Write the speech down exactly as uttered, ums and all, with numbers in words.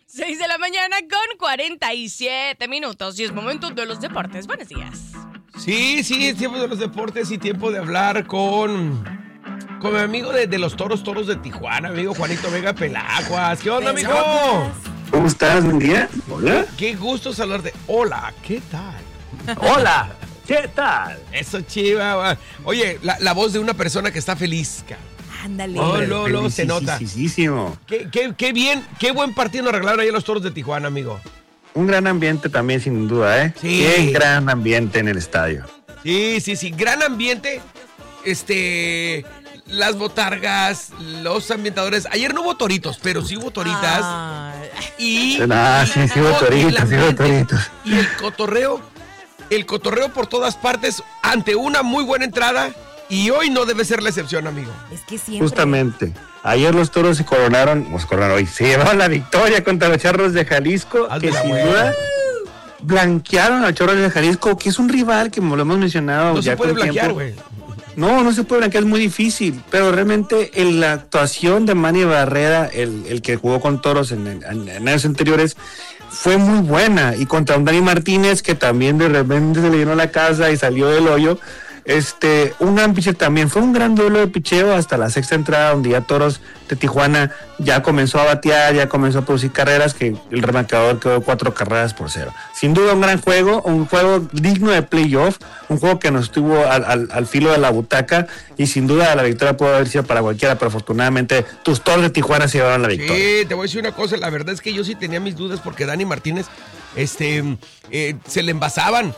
seis de la mañana con cuarenta y siete minutos y es momento de los deportes. Buenos días. Sí, sí, es tiempo de los deportes y tiempo de hablar con, con mi amigo de, de los toros, toros de Tijuana, amigo Juanito Vega Pelaguas. ¿Qué onda, amigo? ¿Cómo estás? Buen día. Hola. Qué gusto saludarte. Hola, ¿qué tal? Hola. ¿Qué tal? Eso, chiva. Oye, la, la voz de una persona que está feliz, cara. Ándale. Oh, lo, lo, se nota. Felicísimo. Qué, qué, qué bien, qué buen partido nos arreglaron ahí los toros de Tijuana, amigo. Un gran ambiente también, sin duda, ¿eh? Sí. Qué gran ambiente en el estadio. Sí, sí, sí. Gran ambiente. Este. Las botargas, los ambientadores. Ayer no hubo toritos, pero sí hubo toritas. Ah. Y. Ah, sí, sí hubo y toritos, el sí hubo ambiente, toritos. Y el cotorreo. El cotorreo por todas partes ante una muy buena entrada. Y hoy no debe ser la excepción, amigo. Es que siempre. Justamente. Ayer los toros se coronaron, pues coronaron hoy, se llevaron la victoria contra los Charros de Jalisco, Hazme que la sin buena. duda blanquearon a los Charros de Jalisco, que es un rival que como lo hemos mencionado. No ya se puede con blanquear, tiempo. güey. No, no se puede blanquear, es muy difícil, pero realmente en la actuación de Manny Barrera, el, el que jugó con toros en, en, en años anteriores, fue muy buena, y contra un Dani Martínez que también de repente se le llenó la casa y salió del hoyo. Este, un gran pitcher también, fue un gran duelo de picheo hasta la sexta entrada, donde ya Toros de Tijuana ya comenzó a batear, ya comenzó a producir carreras, que el remarcador quedó cuatro carreras por cero. Sin duda un gran juego, un juego digno de playoff, un juego que nos estuvo al, al, al filo de la butaca, y sin duda la victoria puede haber sido para cualquiera, pero afortunadamente tus Toros de Tijuana se llevaron la victoria. Sí, te voy a decir una cosa, la verdad es que yo sí tenía mis dudas porque Dani Martínez, este, eh, se le envasaban.